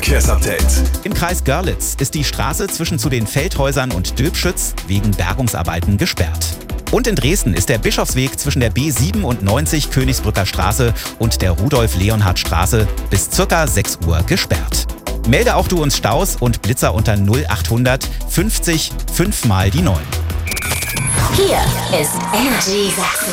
Verkehrsupdate. Im Kreis Görlitz ist die Straße zwischen zu den Feldhäusern und Döbschütz wegen Bergungsarbeiten gesperrt. Und in Dresden ist der Bischofsweg zwischen der B97 Königsbrücker Straße und der Rudolf-Leonhard-Straße bis ca. 6 Uhr gesperrt. Melde auch du uns Staus und Blitzer unter 0800 50 5 mal die 9. Hier ist Energy Sachsen.